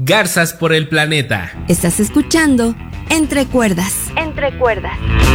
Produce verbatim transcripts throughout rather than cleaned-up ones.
Garzas por el planeta. Estás escuchando Entre Cuerdas. Entre Cuerdas.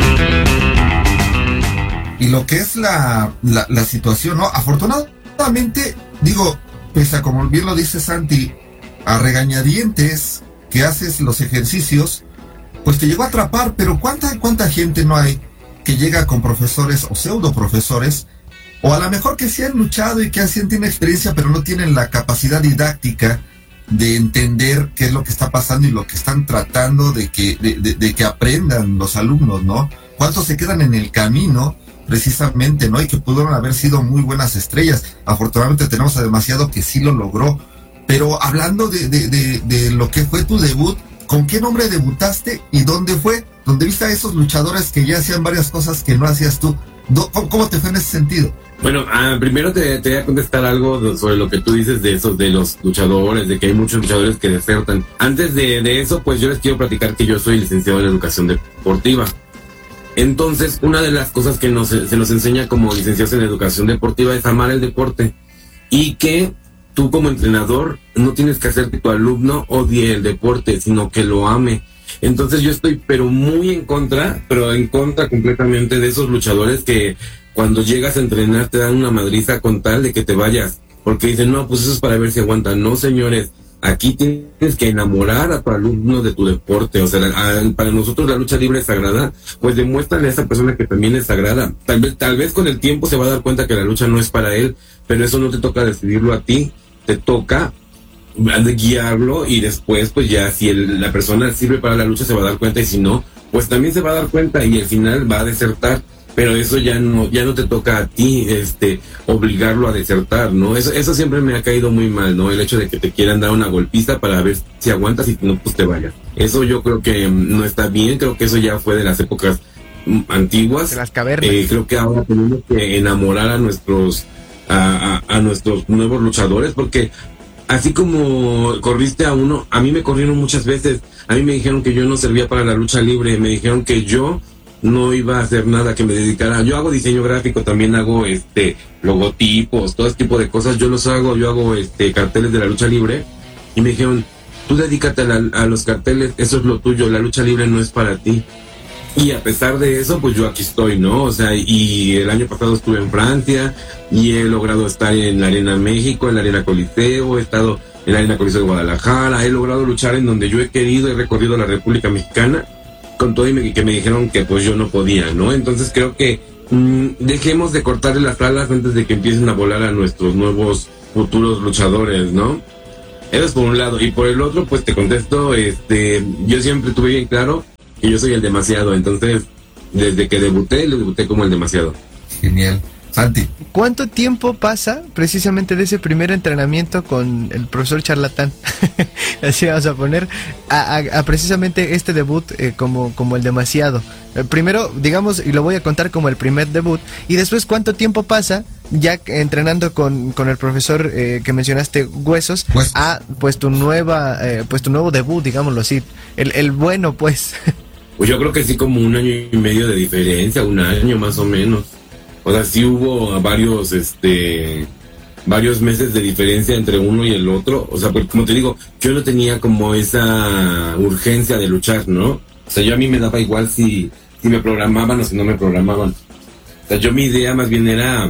Y lo que es la, la, la situación, ¿no? Afortunadamente, digo, pese a como bien lo dice Santi, a regañadientes que haces los ejercicios, pues te llegó a atrapar, pero ¿cuánta, cuánta gente no hay que llega con profesores o pseudo profesores, o a lo mejor que sí han luchado y que así tienen experiencia, pero no tienen la capacidad didáctica de entender qué es lo que está pasando y lo que están tratando de que, de, de, de que aprendan los alumnos, ¿no? ¿Cuántos se quedan en el camino precisamente, ¿no? Y que pudieron haber sido muy buenas estrellas. Afortunadamente tenemos a demasiado que sí lo logró. Pero hablando de, de, de, de lo que fue tu debut, ¿con qué nombre debutaste y dónde fue? ¿Dónde viste a esos luchadores que ya hacían varias cosas que no hacías tú? ¿Cómo, cómo te fue en ese sentido? Bueno, ah, primero te, te voy a contestar algo sobre lo que tú dices de esos, de los luchadores, de que hay muchos luchadores que desertan. Antes de, de eso, pues yo les quiero platicar que yo soy licenciado en educación deportiva. Entonces, una de las cosas que nos, se nos enseña como licenciados en educación deportiva es amar el deporte. Y que tú como entrenador no tienes que hacer que tu alumno odie el deporte, sino que lo ame. Entonces yo estoy pero muy en contra, pero en contra completamente de esos luchadores que cuando llegas a entrenar te dan una madriza con tal de que te vayas. Porque dicen, no, pues eso es para ver si aguantan. No, señores, aquí tienes que enamorar a tu alumno de tu deporte. O sea, a, para nosotros la lucha libre es sagrada, pues demuéstrale a esa persona que también es sagrada. Tal vez, tal vez con el tiempo se va a dar cuenta que la lucha no es para él, pero eso no te toca decidirlo a ti, te toca de guiarlo y después pues ya si el, la persona sirve para la lucha se va a dar cuenta y si no, pues también se va a dar cuenta y al final va a desertar, pero eso ya no ya no te toca a ti este obligarlo a desertar, ¿no? Eso eso siempre me ha caído muy mal, ¿no? El hecho de que te quieran dar una golpiza para ver si aguantas y no, pues te vayas. Eso yo creo que no está bien, creo que eso ya fue de las épocas antiguas. De las cavernas. Eh, creo que ahora tenemos que enamorar a nuestros a, a, a nuestros nuevos luchadores, porque así como corriste a uno, a mí me corrieron muchas veces, a mí me dijeron que yo no servía para la lucha libre, me dijeron que yo no iba a hacer nada, que me dedicara, yo hago diseño gráfico, también hago este logotipos, todo ese tipo de cosas, yo los hago, yo hago este carteles de la lucha libre, y me dijeron, tú dedícate a, la, a los carteles, eso es lo tuyo, la lucha libre no es para ti. Y a pesar de eso, pues yo aquí estoy, ¿no? O sea, y el año pasado estuve en Francia y he logrado estar en la Arena México, en la Arena Coliseo, he estado en la Arena Coliseo de Guadalajara, he logrado luchar en donde yo he querido, he recorrido la República Mexicana, con todo y me, que me dijeron que pues yo no podía, ¿no? Entonces creo que mmm, dejemos de cortarle las alas antes de que empiecen a volar a nuestros nuevos futuros luchadores, ¿no? Eso es por un lado. Y por el otro, pues te contesto, este, yo siempre tuve bien claro que yo soy el demasiado, entonces desde que debuté, lo debuté como el demasiado. Genial. Santi. ¿Cuánto tiempo pasa precisamente de ese primer entrenamiento con el profesor charlatán? Así vamos a poner, a, a, a precisamente este debut eh, como, como el demasiado. Eh, primero, digamos, y lo voy a contar como el primer debut, y después cuánto tiempo pasa ya entrenando con, con el profesor eh, que mencionaste, Huesos, pues, a pues tu nueva, eh, pues tu nuevo debut, digámoslo así, el, el bueno, pues. Pues yo creo que sí, como un año y medio de diferencia, un año más o menos. O sea, sí hubo varios, este, varios meses de diferencia entre uno y el otro. O sea, porque como te digo, yo no tenía como esa urgencia de luchar, ¿no? O sea, yo a mí me daba igual si, si me programaban o si no me programaban. O sea, yo mi idea más bien era,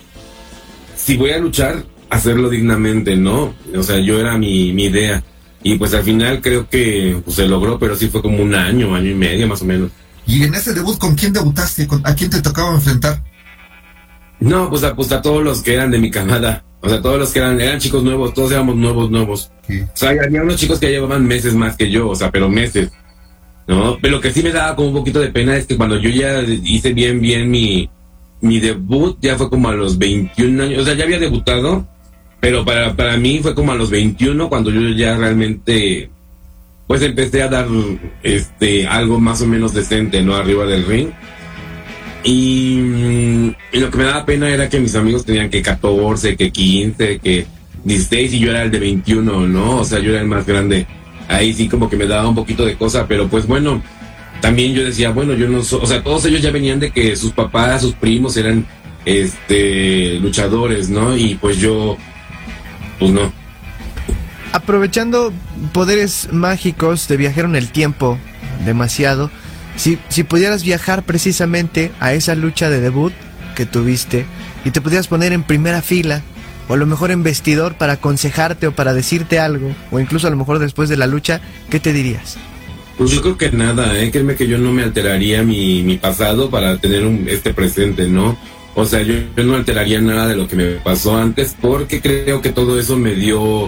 si voy a luchar, hacerlo dignamente, ¿no? O sea, yo era mi, mi idea. Y pues al final creo que pues, se logró, pero sí fue como un año, año y medio más o menos. ¿Y en ese debut con quién debutaste? ¿Con, ¿A quién te tocaba enfrentar? No, pues a, pues a todos los que eran de mi camada. O sea, todos los que eran, eran chicos nuevos, todos éramos nuevos, nuevos. Sí. O sea, había unos chicos que llevaban meses más que yo, o sea, pero meses. ¿No? Pero lo que sí me daba como un poquito de pena es que cuando yo ya hice bien, bien mi, mi debut, ya fue como a los veintiún años. O sea, ya había debutado, pero para, para mí fue como a los veintiuno cuando yo ya realmente, pues empecé a dar este algo más o menos decente, ¿no? Arriba del ring. Y, y lo que me daba pena era que mis amigos tenían que catorce, que quince, que dieciséis y yo era el de veintiuno, ¿no? O sea, yo era el más grande. Ahí sí como que me daba un poquito de cosa, pero pues bueno, también yo decía, bueno, yo no soy, o sea, todos ellos ya venían de que sus papás, sus primos eran este luchadores, ¿no? Y pues yo, pues no. aprovechando poderes mágicos de viajar en el tiempo demasiado, si, si pudieras viajar precisamente a esa lucha de debut que tuviste y te pudieras poner en primera fila o a lo mejor en vestidor para aconsejarte o para decirte algo, o incluso a lo mejor después de la lucha, ¿qué te dirías? Pues yo creo que nada, ¿eh? Créeme que yo no me alteraría mi, mi pasado para tener un, este presente, ¿no? O sea, yo, yo no alteraría nada de lo que me pasó antes, porque creo que todo eso me dio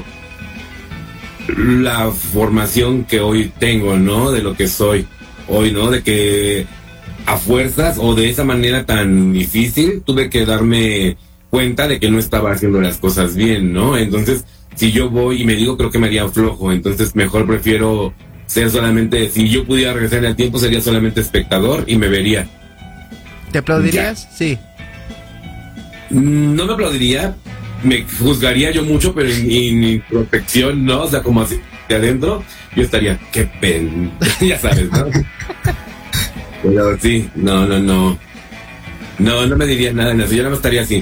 la formación que hoy tengo, ¿no? De lo que soy hoy, ¿no? De que a fuerzas o de esa manera tan difícil tuve que darme cuenta de que no estaba haciendo las cosas bien, ¿no? Entonces, si yo voy y me digo, creo que me haría flojo, entonces mejor prefiero ser solamente, si yo pudiera regresar en el tiempo, sería solamente espectador y me vería. ¿Te aplaudirías? Ya. Sí. No me aplaudiría, me juzgaría yo mucho, pero en, en introspección, ¿no? O sea, como así de adentro, yo estaría, qué pen... ya sabes, ¿no? Pero sí, no, no, no. No, no me diría nada en eso, yo no me estaría así.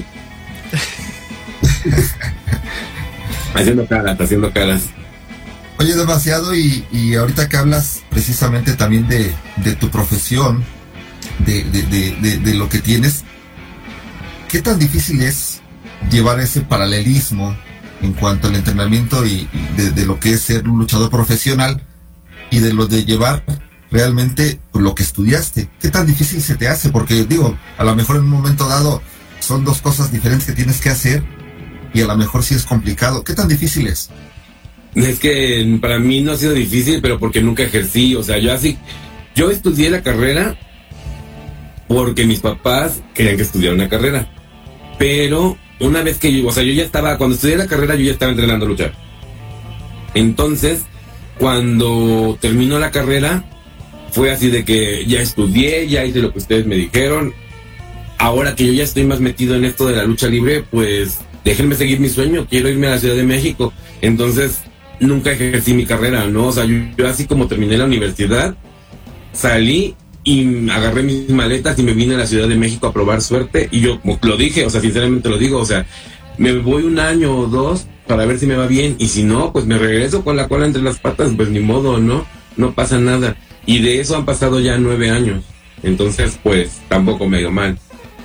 haciendo caras, haciendo caras. Oye, demasiado, y, y ahorita que hablas precisamente también de, de tu profesión, de, de, de, de, de lo que tienes, ¿qué tan difícil es llevar ese paralelismo en cuanto al entrenamiento y, y de, de lo que es ser un luchador profesional y de lo de llevar realmente lo que estudiaste? ¿Qué tan difícil se te hace? Porque digo, a lo mejor en un momento dado son dos cosas diferentes que tienes que hacer y a lo mejor sí es complicado. ¿Qué tan difícil es? Es que para mí no ha sido difícil, pero porque nunca ejercí, o sea, yo así, yo estudié la carrera porque mis papás querían que estudiara una carrera, pero una vez que yo, o sea, yo ya estaba, cuando estudié la carrera yo ya estaba entrenando a luchar. Entonces, cuando terminó la carrera, fue así de que ya estudié, ya hice lo que ustedes me dijeron, ahora que yo ya estoy más metido en esto de la lucha libre, pues déjenme seguir mi sueño, quiero irme a la Ciudad de México. Entonces, nunca ejercí mi carrera, ¿no? O sea, yo, yo así como terminé la universidad, salí y agarré mis maletas y me vine a la Ciudad de México a probar suerte, y yo, como lo dije, o sea, sinceramente lo digo, o sea, me voy un año o dos para ver si me va bien, y si no, pues me regreso con la cola entre las patas, pues ni modo, ¿no? No pasa nada. Y de eso han pasado ya nueve años, entonces, pues, tampoco me ha ido mal.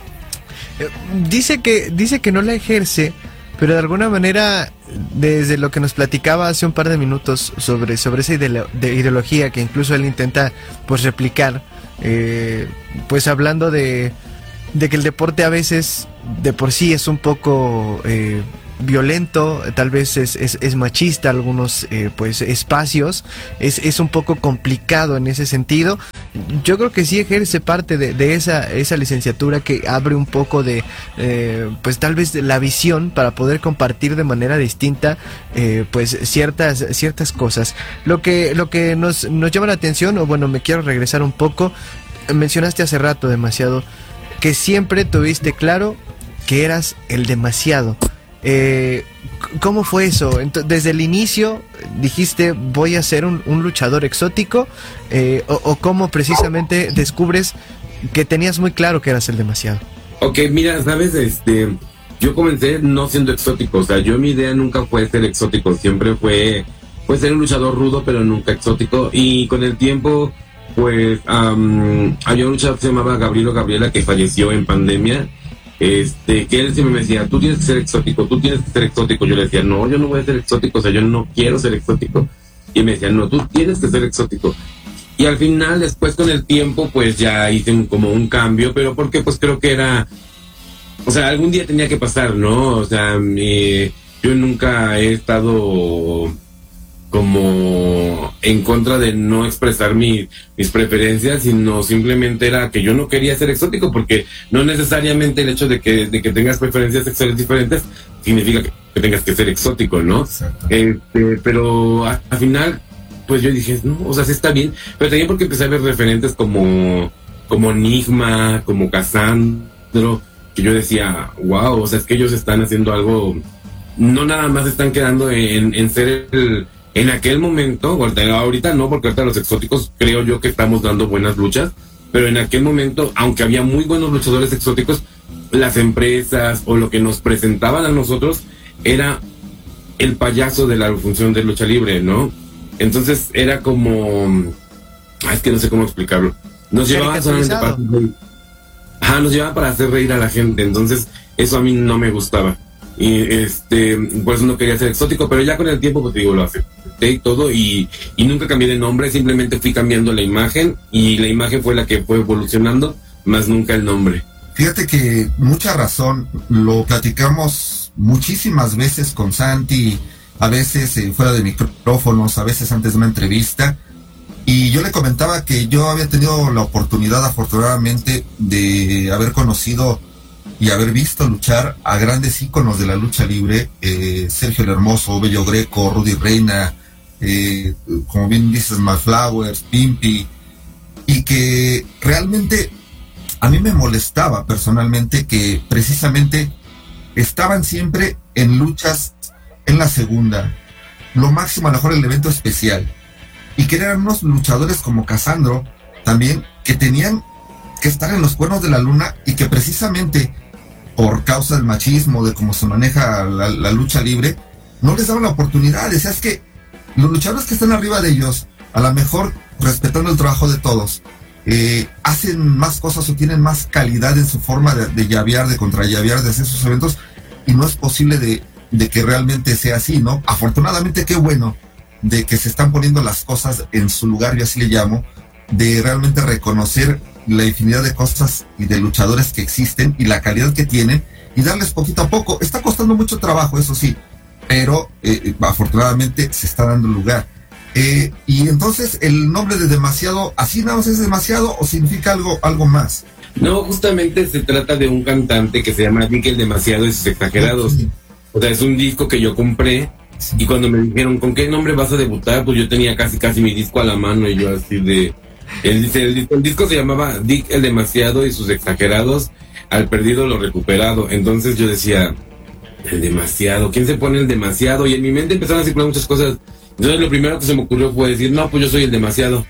Dice que, dice que no la ejerce, pero de alguna manera, desde lo que nos platicaba hace un par de minutos sobre, sobre esa ideo, de ideología que incluso él intenta pues replicar, eh, pues hablando de, de que el deporte a veces de por sí es un poco eh, violento, tal vez es, es, es machista algunos eh, pues espacios, es, es un poco complicado en ese sentido. Yo creo que sí ejerce parte de, de esa, esa licenciatura que abre un poco de eh, pues tal vez de la visión para poder compartir de manera distinta eh, pues ciertas, ciertas cosas. Lo que, lo que nos, nos llama la atención, o bueno, me quiero regresar un poco, mencionaste hace rato demasiado que siempre tuviste claro que eras el demasiado. Eh, ¿Cómo fue eso? Entonces, desde el inicio dijiste voy a ser un, un luchador exótico, eh, o, o cómo precisamente descubres que tenías muy claro que eras el demasiado. Ok, mira, sabes, este, yo comencé no siendo exótico, o sea, yo mi idea nunca fue ser exótico, siempre fue, fue ser un luchador rudo, pero nunca exótico, y con el tiempo, pues, um, había un luchador que se llamaba Gabriel Gabriela que falleció en pandemia. Este, que él siempre me decía, tú tienes que ser exótico, tú tienes que ser exótico. Yo le decía, no, yo no voy a ser exótico, o sea, yo no quiero ser exótico. Y me decía, no, tú tienes que ser exótico. Y al final, después con el tiempo, pues ya hice un, como un cambio, pero porque pues creo que era, o sea, algún día tenía que pasar, ¿no? O sea, eh, yo nunca he estado como en contra de no expresar mi, mis preferencias, sino simplemente era que yo no quería ser exótico, porque no necesariamente el hecho de que, de que tengas preferencias sexuales diferentes significa que, que tengas que ser exótico, ¿no? Este, pero al final, pues yo dije, no, o sea, sí está bien, pero también porque empecé a ver referentes como, como Enigma, como Casandro, que yo decía, wow, o sea, es que ellos están haciendo algo, no nada más están quedando en, en ser el... En aquel momento, ahorita no, porque ahorita los exóticos creo yo que estamos dando buenas luchas, pero en aquel momento, aunque había muy buenos luchadores exóticos, las empresas o lo que nos presentaban a nosotros era el payaso de la función de lucha libre, ¿no? Entonces era como... Ay, es que no sé cómo explicarlo. Nos llevaban solamente para hacer reír. Ajá, nos llevaban para hacer reír a la gente. Entonces eso a mí no me gustaba. Y este, por eso no quería ser exótico, pero ya con el tiempo, pues digo, lo acepté y todo, y, y nunca cambié de nombre, simplemente fui cambiando la imagen, y la imagen fue la que fue evolucionando, más nunca el nombre. Fíjate que mucha razón, lo platicamos muchísimas veces con Santi, a veces eh, fuera de micrófonos, a veces antes de una entrevista, y yo le comentaba que yo había tenido la oportunidad, afortunadamente, de haber conocido y haber visto luchar a grandes íconos de la lucha libre, eh, Sergio el Hermoso, Bello Greco, Rudy Reina, eh, como bien dices, Flowers, Pimpy, y que realmente a mí me molestaba personalmente que precisamente estaban siempre en luchas en la segunda, lo máximo a lo mejor el evento especial, y que eran unos luchadores como Casandro también, que tenían que estar en los cuernos de la luna, y que precisamente por causa del machismo, de cómo se maneja la, la lucha libre, no les daban la oportunidad. Decías que los luchadores que están arriba de ellos, a lo mejor respetando el trabajo de todos, eh, hacen más cosas o tienen más calidad en su forma de, de llavear, de contrallavear, de hacer sus eventos, y no es posible de, de que realmente sea así, ¿no? Afortunadamente, qué bueno de que se están poniendo las cosas en su lugar, yo así le llamo, de realmente reconocer la infinidad de cosas y de luchadores que existen y la calidad que tienen, y darles poquito a poco. Está costando mucho trabajo, eso sí, pero eh, afortunadamente se está dando lugar. Eh, y entonces, ¿el nombre de Demasiado, así nada más es Demasiado, o significa algo, algo más? No, justamente se trata de un cantante que se llama Dick el Demasiado y sus Exagerados. Sí. O sea, es un disco que yo compré, sí. Y cuando me dijeron, ¿con qué nombre vas a debutar? Pues yo tenía casi casi mi disco a la mano, y yo así de... El, el, el disco se llamaba Dick el Demasiado y sus Exagerados, al perdido lo recuperado. Entonces yo decía, el demasiado, ¿quién se pone el demasiado? Y en mi mente empezaron a circular muchas cosas. Entonces lo primero que se me ocurrió fue decir, no, pues yo soy el demasiado.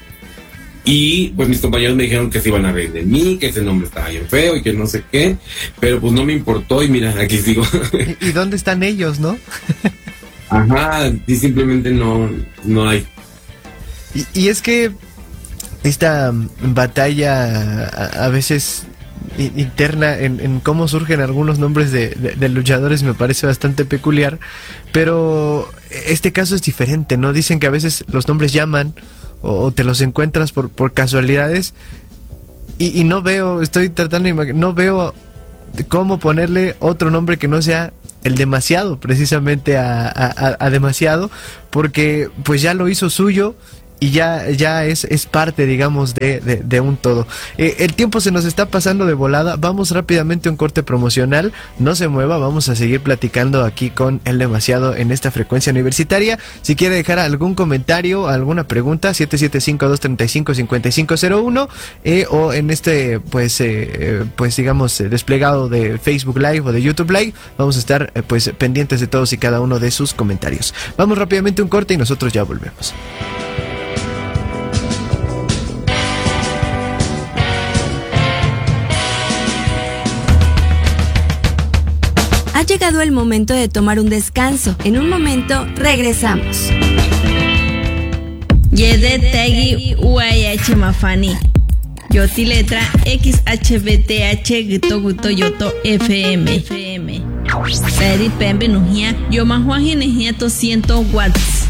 Y pues mis compañeros me dijeron que se iban a reír de mí, que ese nombre estaba bien feo y que no sé qué, pero pues no me importó, y mira, aquí sigo. ¿Y dónde están ellos, no? Ajá, y simplemente no, no hay. Y, y es que esta batalla a, a veces interna en, en cómo surgen algunos nombres de, de, de luchadores me parece bastante peculiar, pero este caso es diferente, ¿no? Dicen que a veces los nombres llaman o, o te los encuentras por, por casualidades, y, y no veo, estoy tratando de imaginar, no veo cómo ponerle otro nombre que no sea el Demasiado, precisamente a, a, a Demasiado, porque pues ya lo hizo suyo, y ya, ya es, es parte, digamos, de, de, de un todo. Eh, el tiempo se nos está pasando de volada. Vamos rápidamente a un corte promocional. No se mueva, vamos a seguir platicando aquí con El Demasiado en esta frecuencia universitaria. Si quiere dejar algún comentario, alguna pregunta, siete siete cinco, dos tres cinco, cinco cinco cero uno, eh, o en este, pues, eh, pues digamos, eh, desplegado de Facebook Live o de YouTube Live, vamos a estar, eh, pues, pendientes de todos y cada uno de sus comentarios. Vamos rápidamente a un corte y nosotros ya volvemos. Ha llegado el momento de tomar un descanso. En un momento regresamos. Yede Tegi U A H Mafani. Yoti letra X H B T H Gito Guto Yoto F M. Peri Pembe Nujia. Yo Mahuaji Nejia doscientos watts.